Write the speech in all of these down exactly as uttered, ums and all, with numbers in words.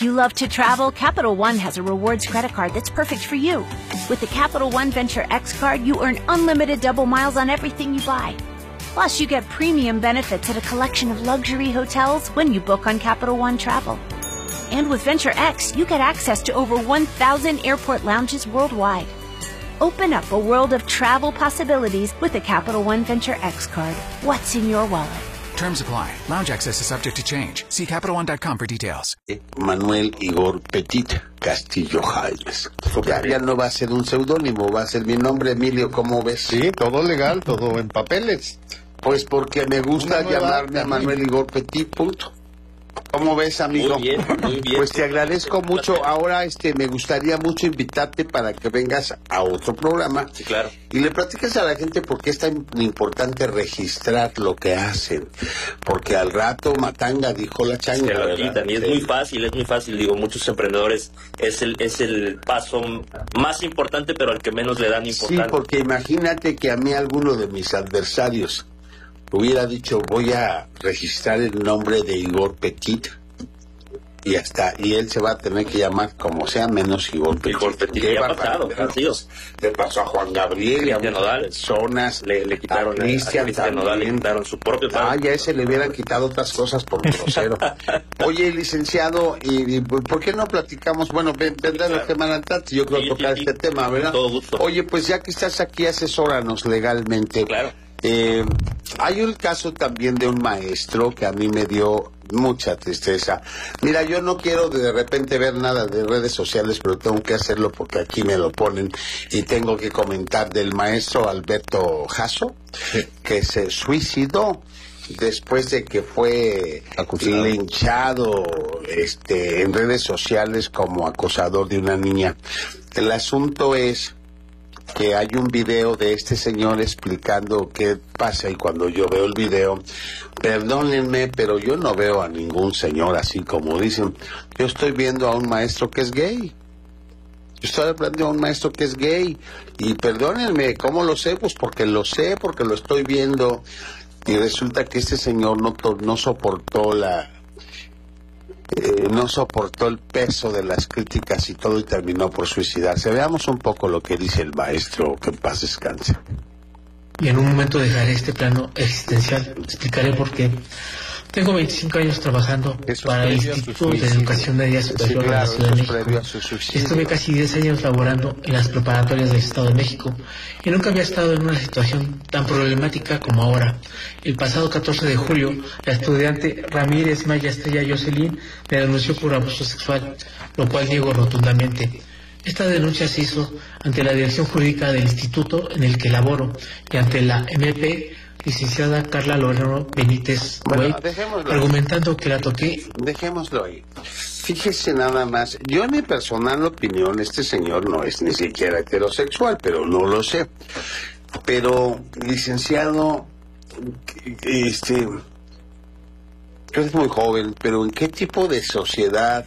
If you love to travel, Capital One has a rewards credit card that's perfect for you. With the Capital One Venture X card, you earn unlimited double miles on everything you buy. Plus, you get premium benefits at a collection of luxury hotels when you book on Capital One Travel. And with Venture X, you get access to over one thousand airport lounges worldwide. Open up a world of travel possibilities with the Capital One Venture X card. What's in your wallet? Terms apply. Lounge access is subject to change. See Capital One dot com for details. Manuel Igor Petit Castillo Jaimes. Ya, ya no va a ser un seudónimo, va a ser mi nombre, Emilio, ¿cómo ves? Sí, todo legal, todo en papeles. Pues porque me gusta llamarme a Manuel Igor Petit, punto. ¿Cómo ves, amigo? Muy bien, muy bien. Pues te agradezco mucho. Ahora este me gustaría mucho invitarte para que vengas a otro programa. Sí, claro. Y le platiques a la gente por qué es tan importante registrar lo que hacen. Porque al rato matanga, dijo la changa. Se lo quitan. Y es muy fácil, es muy fácil. Digo, muchos emprendedores es el, es el paso más importante, pero al que menos le dan importancia. Sí, porque imagínate que a mí alguno de mis adversarios hubiera dicho, voy a registrar el nombre de Igor Petit y hasta y él se va a tener que llamar como sea menos Igor Petit. Igor Petit, ya ha pasado, le pasó a Juan Gabriel y a Cristian Nodal. Personas, le, le quitaron a Cristian, a Cristian Nodal, le quitaron su propio padre. Ah, ya a ese le hubieran quitado otras cosas por grosero. Oye, licenciado, y, y ¿por qué no platicamos? Bueno, vendrá la semana entrante, yo creo sí, tocar sí, este sí. tema, ¿verdad? Todo gusto. Oye, pues ya que estás aquí, asesóranos legalmente. Claro. Eh, hay un caso también de un maestro que a mí me dio mucha tristeza. Mira, yo no quiero de repente ver nada de redes sociales, pero tengo que hacerlo porque aquí me lo ponen y tengo que comentar del maestro Alberto Jasso, que se suicidó después de que fue acusado, linchado este, en redes sociales como acosador de una niña. El asunto es que hay un video de este señor explicando qué pasa y cuando yo veo el video, perdónenme, pero yo no veo a ningún señor así como dicen. Yo estoy viendo a un maestro que es gay. Yo estoy hablando a un maestro que es gay. Y perdónenme, ¿cómo lo sé? Pues porque lo sé, porque lo estoy viendo. Y resulta que este señor no, no soportó la... Eh, no soportó el peso de las críticas y todo y terminó por suicidarse. Veamos un poco lo que dice el maestro, que en paz descanse. Y en un momento dejaré este plano existencial. Explicaré por qué. Tengo veinticinco años trabajando Eso para el Instituto de Educación Media Superior sí, claro, de la Ciudad de México. Estuve casi diez años laborando en las preparatorias del Estado de México y nunca había estado en una situación tan problemática como ahora. El pasado catorce de julio, la estudiante Ramírez Maya Estrella Jocelyn me denunció por abuso sexual, lo cual niego rotundamente. Esta denuncia se hizo ante la dirección jurídica del instituto en el que laboro y ante la M P licenciada Carla Loreno Benítez bueno, Güey, argumentando que la toqué. Dejémoslo ahí. Fíjese nada más, yo en mi personal opinión, este señor no es ni siquiera heterosexual, pero no lo sé. Pero, licenciado, este, es muy joven, pero ¿en qué tipo de sociedad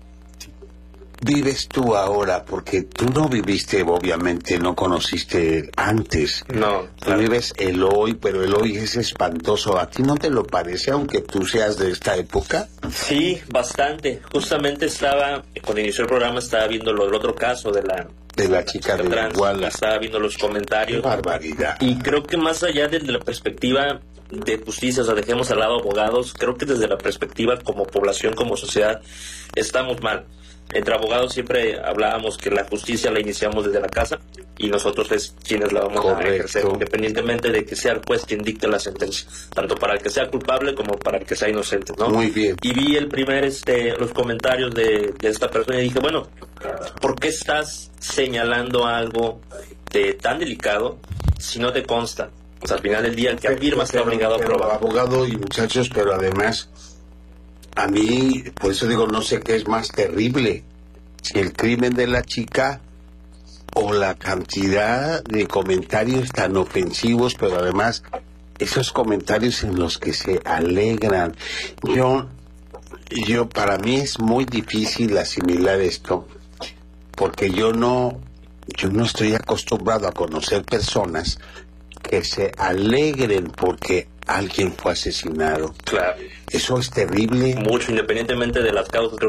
vives tú ahora? Porque tú no viviste, obviamente, no conociste antes. No. Tú Claro. vives el hoy, pero el hoy es espantoso. ¿A ti no te lo parece, aunque tú seas de esta época? Sí, bastante. Justamente estaba, cuando inició el programa, estaba viendo lo del otro caso de la... De la chica de trans, Iguala. estaba viendo los comentarios. Qué barbaridad. Y creo que más allá de la perspectiva de justicia, o sea, dejemos al lado abogados, creo que desde la perspectiva como población, como sociedad, estamos mal. Entre abogados siempre hablábamos que la justicia la iniciamos desde la casa y nosotros es quienes la vamos Correcto. a ejercer, independientemente de que sea el juez quien dicte la sentencia, tanto para el que sea culpable como para el que sea inocente, ¿no? Muy bien. Y vi el primer, este, los comentarios de, de esta persona y dije, bueno, ¿por qué estás señalando algo de tan delicado si no te consta? O sea, al final del día el que afirma está obligado a Pero, probar. abogado y muchachos, pero además, a mí, por eso digo, no sé qué es más terrible, si el crimen de la chica o la cantidad de comentarios tan ofensivos, pero además esos comentarios en los que se alegran. Yo, yo para mí es muy difícil asimilar esto, porque yo no, yo no estoy acostumbrado a conocer personas que se alegren porque alguien fue asesinado. Claro. Eso es terrible. Mucho, independientemente de las causas.